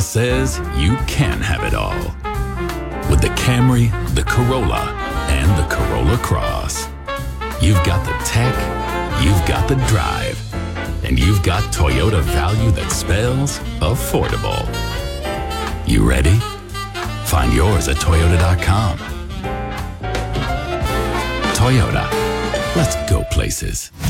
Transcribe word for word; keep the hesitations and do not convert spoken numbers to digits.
says you can have it all. With the Camry, the Corolla, and the Corolla Cross. You've got the tech, you've got the drive, and you've got Toyota value that spells affordable. You ready? Find yours at Toyota dot com. Toyota. Let's go places.